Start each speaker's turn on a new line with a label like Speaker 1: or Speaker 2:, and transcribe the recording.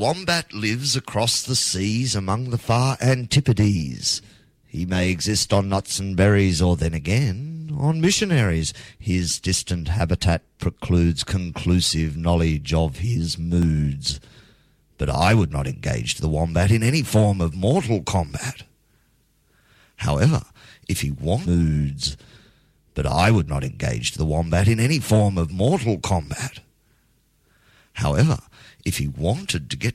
Speaker 1: wombat lives across the seas among the far antipodes. He may exist on nuts and berries, or then again, on missionaries. His distant habitat precludes conclusive knowledge of his moods. But I would not engage the wombat in any form of mortal combat. However, if he wants moods, but I would not engage the wombat in any form of mortal combat. However, if he wanted to get